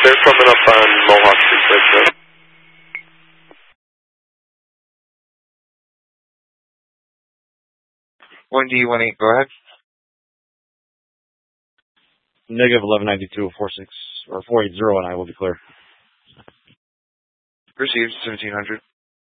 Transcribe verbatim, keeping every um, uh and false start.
They're coming up on Mohawk Street right there. one D one eight, go ahead. Negative eleven ninety-two, four six, or four eighty, and I will declare. Received, seventeen hundred.